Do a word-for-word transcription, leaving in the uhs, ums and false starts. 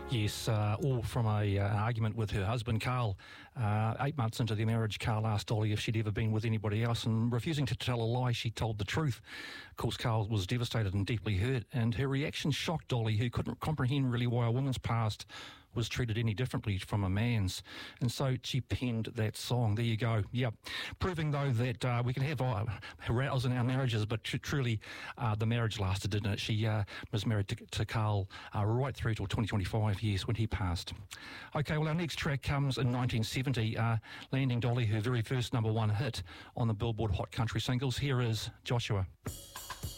Yes, uh, all from a, uh, an argument with her husband, Carl. Uh, eight months into their marriage, Carl asked Dolly if she'd ever been with anybody else, and refusing to tell a lie, she told the truth. Of course, Carl was devastated and deeply hurt, and her reaction shocked Dolly, who couldn't comprehend really why a woman's past was treated any differently from a man's. And so she penned that song. There you go. Yep. Proving, though, that uh, we can have uh, rows in our marriages, but tr- truly uh, the marriage lasted, didn't it? She uh, was married to, to Carl uh, right through till twenty twenty-five years when he passed. Okay, well, our next track comes in nineteen seventy, uh, landing Dolly her very first number one hit on the Billboard Hot Country Singles. Here is Joshua.